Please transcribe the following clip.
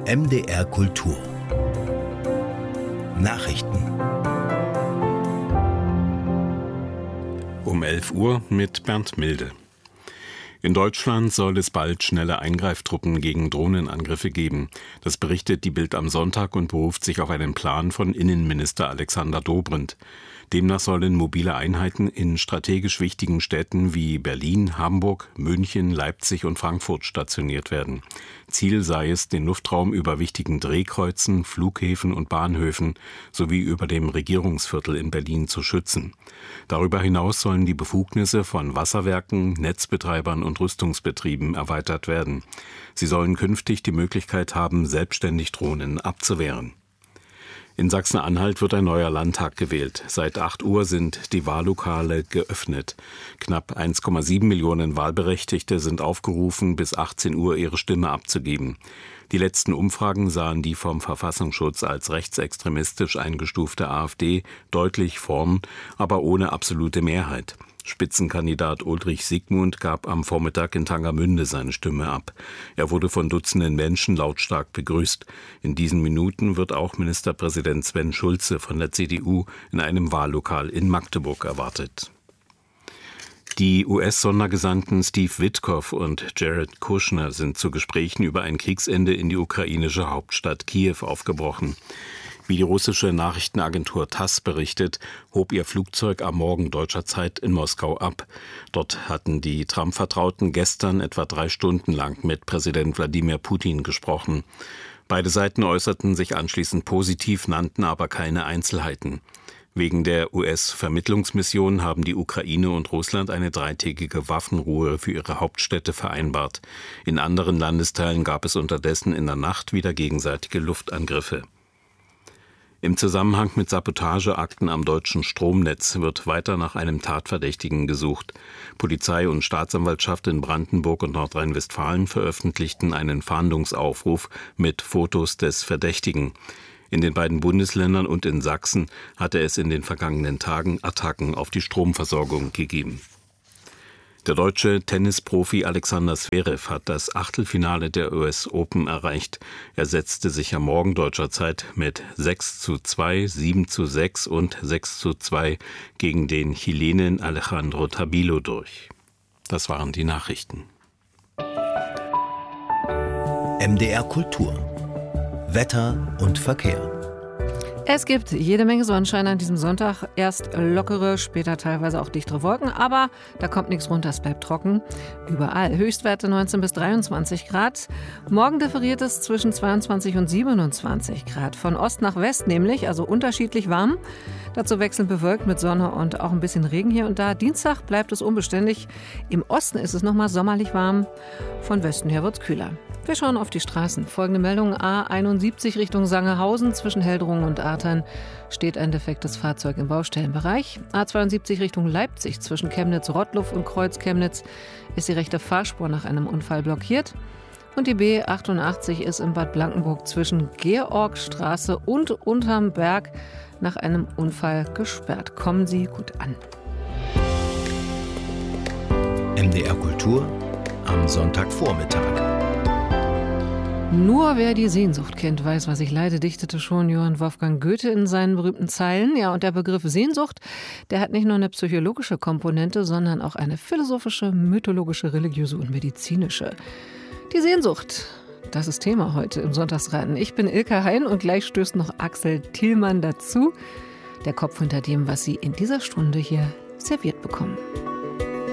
MDR Kultur Nachrichten. Um 11 Uhr mit Bernd Milde. In Deutschland soll es bald schnelle Eingreiftruppen gegen Drohnenangriffe geben. Das berichtet die Bild am Sonntag und beruft sich auf einen Plan von Innenminister Alexander Dobrindt. Demnach sollen mobile Einheiten in strategisch wichtigen Städten wie Berlin, Hamburg, München, Leipzig und Frankfurt stationiert werden. Ziel sei es, den Luftraum über wichtigen Drehkreuzen, Flughäfen und Bahnhöfen sowie über dem Regierungsviertel in Berlin zu schützen. Darüber hinaus sollen die Befugnisse von Wasserwerken, Netzbetreibern und Rüstungsbetrieben erweitert werden. Sie sollen künftig die Möglichkeit haben, selbstständig Drohnen abzuwehren. In Sachsen-Anhalt wird ein neuer Landtag gewählt. Seit 8 Uhr sind die Wahllokale geöffnet. Knapp 1,7 Millionen Wahlberechtigte sind aufgerufen, bis 18 Uhr ihre Stimme abzugeben. Die letzten Umfragen sahen die vom Verfassungsschutz als rechtsextremistisch eingestufte AfD deutlich vorn, aber ohne absolute Mehrheit. Spitzenkandidat Ulrich Siegmund gab am Vormittag in Tangermünde seine Stimme ab. Er wurde von Dutzenden Menschen lautstark begrüßt. In diesen Minuten wird auch Ministerpräsident Sven Schulze von der CDU in einem Wahllokal in Magdeburg erwartet. Die US-Sondergesandten Steve Witkoff und Jared Kushner sind zu Gesprächen über ein Kriegsende in die ukrainische Hauptstadt Kiew aufgebrochen. Wie die russische Nachrichtenagentur TASS berichtet, hob ihr Flugzeug am Morgen deutscher Zeit in Moskau ab. Dort hatten die Trump-Vertrauten gestern etwa 3 Stunden lang mit Präsident Wladimir Putin gesprochen. Beide Seiten äußerten sich anschließend positiv, nannten aber keine Einzelheiten. Wegen der US-Vermittlungsmission haben die Ukraine und Russland eine 3-tägige Waffenruhe für ihre Hauptstädte vereinbart. In anderen Landesteilen gab es unterdessen in der Nacht wieder gegenseitige Luftangriffe. Im Zusammenhang mit Sabotageakten am deutschen Stromnetz wird weiter nach einem Tatverdächtigen gesucht. Polizei und Staatsanwaltschaft in Brandenburg und Nordrhein-Westfalen veröffentlichten einen Fahndungsaufruf mit Fotos des Verdächtigen. In den beiden Bundesländern und in Sachsen hatte es in den vergangenen Tagen Attacken auf die Stromversorgung gegeben. Der deutsche Tennisprofi Alexander Zverev hat das Achtelfinale der US Open erreicht. Er setzte sich am Morgen deutscher Zeit mit 6:2, 7:6 und 6:2 gegen den Chilenen Alejandro Tabilo durch. Das waren die Nachrichten. MDR Kultur Wetter und Verkehr. Es gibt jede Menge Sonnenschein an diesem Sonntag. Erst lockere, später teilweise auch dichtere Wolken. Aber da kommt nichts runter, es bleibt trocken. Überall Höchstwerte 19 bis 23 Grad. Morgen differiert es zwischen 22 und 27 Grad. Von Ost nach West nämlich, also unterschiedlich warm. Dazu wechselnd bewölkt mit Sonne und auch ein bisschen Regen hier und da. Dienstag bleibt es unbeständig. Im Osten ist es nochmal sommerlich warm. Von Westen her wird es kühler. Wir schauen auf die Straßen. Folgende Meldung: A71 Richtung Sangerhausen. Zwischen Heldrungen und Artern steht ein defektes Fahrzeug im Baustellenbereich. A72 Richtung Leipzig. Zwischen Chemnitz-Rottluff und Kreuz-Chemnitz ist die rechte Fahrspur nach einem Unfall blockiert. Und die B88 ist in Bad Blankenburg zwischen Georgstraße und Unterm Berg nach einem Unfall gesperrt. Kommen Sie gut an. MDR Kultur am Sonntagvormittag. Nur wer die Sehnsucht kennt, weiß, was ich leide, dichtete schon Johann Wolfgang Goethe in seinen berühmten Zeilen. Ja, und der Begriff Sehnsucht, der hat nicht nur eine psychologische Komponente, sondern auch eine philosophische, mythologische, religiöse und medizinische. Die Sehnsucht, das ist Thema heute im Sonntagsraten. Ich bin Ilka Hein und gleich stößt noch Axel Thielmann dazu. Der Kopf hinter dem, was Sie in dieser Stunde hier serviert bekommen.